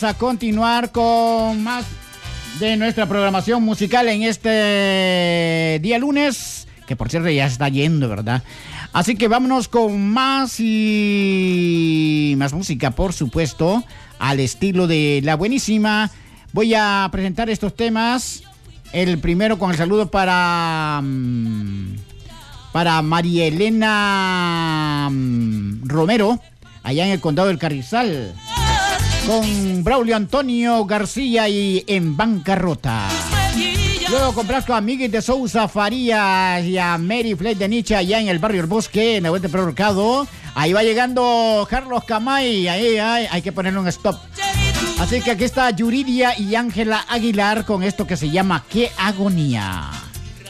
A continuar con más de nuestra programación musical en este día lunes, que por cierto ya está yendo, ¿verdad? Así que vámonos con más y más música, por supuesto, al estilo de La Buenísima. Voy a presentar estos temas. El primero con el saludo para María Elena Romero, allá en el condado del Carrizal, con Braulio Antonio García y En Bancarrota. Luego complazco a Miguel de Sousa Farías y a Mary Flake de Nietzsche allá en el barrio El Bosque, en el Vuelta Prorrocado. Ahí va llegando Carlos Camay, ahí hay que ponerle un stop. Así que aquí está Yuridia y Ángela Aguilar con esto que se llama Qué Agonía.